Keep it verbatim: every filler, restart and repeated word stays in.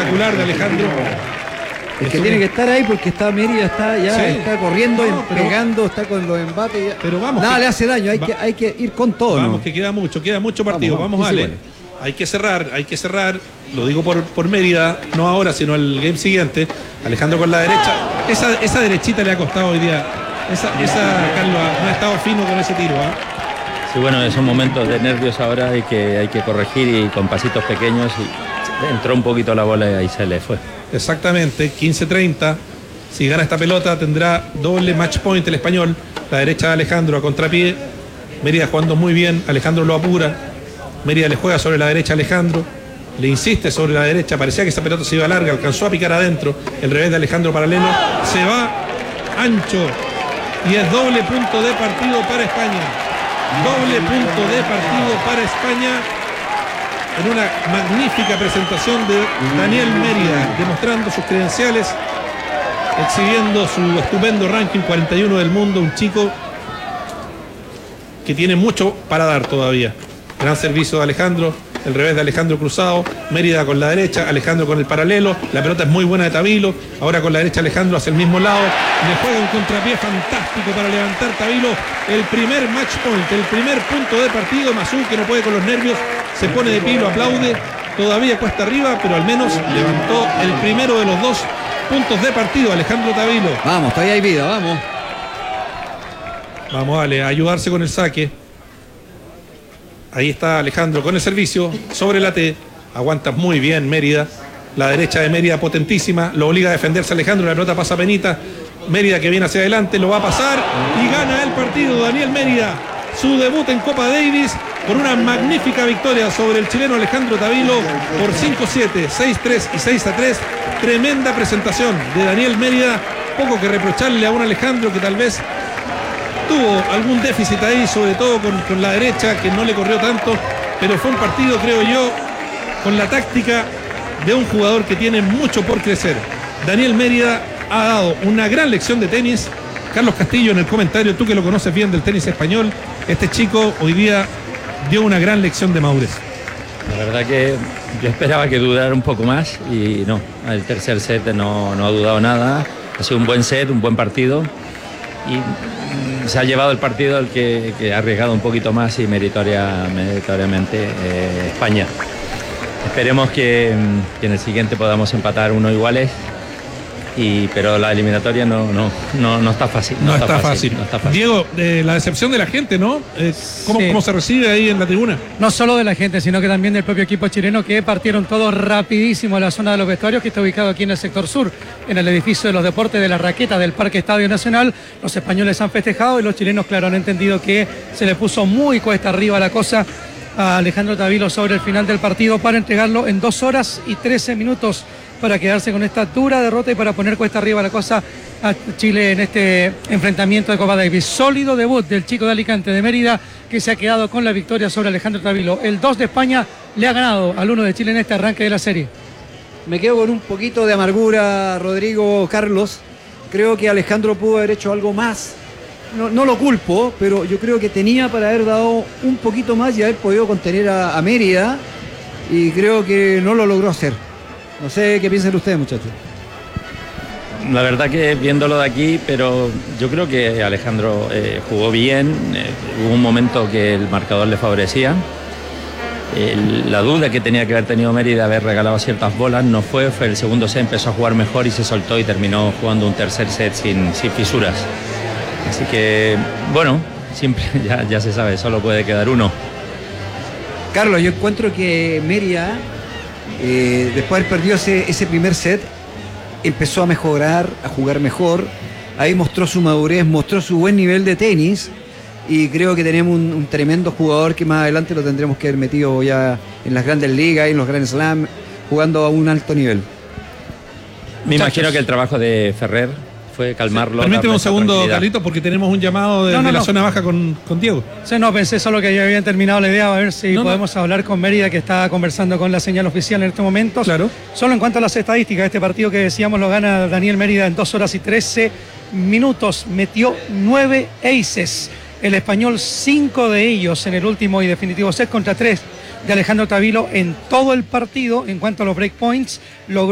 espectacular de Alejandro. El que tiene que estar ahí porque está Mérida, está ya sí. está corriendo, no, pero, pegando, está con los embates. Ya. Pero vamos. Nada que, le hace daño, hay, va, que, hay que ir con todo. Vamos, ¿no? que queda mucho, queda mucho partido. Vamos, vamos vale. Hay que cerrar, hay que cerrar. Lo digo por, por Mérida, no ahora, sino el game siguiente. Alejandro con la derecha. Esa, esa derechita le ha costado hoy día. Esa, esa Carlos, no ha estado fino con ese tiro. ¿eh? Sí, bueno, son momentos de nervios ahora, hay que, hay que corregir y con pasitos pequeños. Y entró un poquito la bola y ahí se le fue. Exactamente, quince treinta. Si gana esta pelota tendrá doble match point el Español. La derecha de Alejandro a contrapié. Mérida jugando muy bien, Alejandro lo apura. Mérida le juega sobre la derecha a Alejandro. Le insiste sobre la derecha, parecía que esa pelota se iba larga, alcanzó a picar adentro. El revés de Alejandro paralelo. Se va ancho. Y es doble punto de partido para España. Doble punto de partido para España. En una magnífica presentación de Daniel Mérida, demostrando sus credenciales, exhibiendo su estupendo ranking cuarenta y uno del mundo, un chico que tiene mucho para dar todavía. Gran servicio de Alejandro, el revés de Alejandro cruzado, Mérida con la derecha, Alejandro con el paralelo, la pelota es muy buena de Tabilo, ahora con la derecha Alejandro hacia el mismo lado, le juega un contrapié fantástico para levantar Tabilo, el primer match point, el primer punto de partido. Masú, que no puede con los nervios, se pone de pie, lo aplaude, todavía cuesta arriba, pero al menos levantó el primero de los dos puntos de partido, Alejandro Tabilo. Vamos, todavía hay vida, vamos. Vamos, dale, a ayudarse con el saque. Ahí está Alejandro con el servicio, sobre la T, aguanta muy bien Mérida, la derecha de Mérida potentísima, lo obliga a defenderse Alejandro, la pelota pasa penita, Mérida que viene hacia adelante, lo va a pasar y gana el partido Daniel Mérida, su debut en Copa Davis, por una magnífica victoria sobre el chileno Alejandro Tabilo por cinco siete, seis tres y seis a tres, tremenda presentación de Daniel Mérida, poco que reprocharle a un Alejandro que tal vez tuvo algún déficit ahí, sobre todo con, con la derecha, que no le corrió tanto, pero fue un partido, creo yo, con la táctica de un jugador que tiene mucho por crecer. Daniel Mérida ha dado una gran lección de tenis. Carlos Castillo, en el comentario, tú que lo conoces bien del tenis español, este chico hoy día dio una gran lección de madurez. La verdad que yo esperaba que dudara un poco más y no, el tercer set no, no ha dudado nada, ha sido un buen set, un buen partido y se ha llevado el partido el que, que ha arriesgado un poquito más y meritoria, meritoriamente eh, España. Esperemos que, que en el siguiente podamos empatar uno iguales, y, pero la eliminatoria no, no, no, no está fácil. No, no, está, está, fácil. Fácil, no está fácil. Diego, eh, la decepción de la gente, ¿no? Eh, ¿cómo, sí. ¿Cómo se recibe ahí en la tribuna? No solo de la gente, sino que también del propio equipo chileno, que partieron todos rapidísimo a la zona de los vestuarios, que está ubicado aquí en el sector sur, en el edificio de los deportes de la Raqueta del Parque Estadio Nacional. Los españoles han festejado y los chilenos, claro, han entendido que se le puso muy cuesta arriba la cosa a Alejandro Tabilo sobre el final del partido para entregarlo en dos horas y trece minutos para quedarse con esta dura derrota y para poner cuesta arriba la cosa a Chile en este enfrentamiento de Copa Davis. Sólido debut del chico de Alicante, de Mérida, que se ha quedado con la victoria sobre Alejandro Tabilo. El dos de España le ha ganado al uno de Chile en este arranque de la serie. Me quedo con un poquito de amargura, Rodrigo, Carlos. Creo que Alejandro pudo haber hecho algo más. No, no lo culpo, pero yo creo que tenía para haber dado un poquito más y haber podido contener a, a Mérida, y creo que no lo logró hacer. No sé qué piensan ustedes, muchachos. La verdad que viéndolo de aquí, pero yo creo que Alejandro eh, jugó bien, eh, hubo un momento que el marcador le favorecía. El, la duda que tenía que haber tenido Mérida de haber regalado ciertas bolas no fue, fue el segundo set, empezó a jugar mejor y se soltó y terminó jugando un tercer set sin, sin fisuras. Así que, bueno, siempre ya, ya se sabe, solo puede quedar uno. Carlos, yo encuentro que Mérida, eh, después de haber perdido ese, ese primer set, empezó a mejorar, a jugar mejor. Ahí mostró su madurez, mostró su buen nivel de tenis, y creo que tenemos un, un tremendo jugador que más adelante lo tendremos que haber metido ya en las grandes ligas y en los Grand Slam, jugando a un alto nivel. Me imagino que el trabajo de Ferrer fue calmarlo. Permíteme un segundo, Carlitos, porque tenemos un llamado de, no, no, de la no. zona baja con, con Diego. Sí, no, pensé solo que ya habían terminado la idea, a ver si no, podemos no. hablar con Mérida, que está conversando con la señal oficial en este momento. Claro. Solo en cuanto a las estadísticas, este partido que decíamos lo gana Daniel Mérida en dos horas y trece minutos, metió nueve aces. El español, cinco de ellos en el último y definitivo set contra tres de Alejandro Tabilo en todo el partido. En cuanto a los breakpoints, logró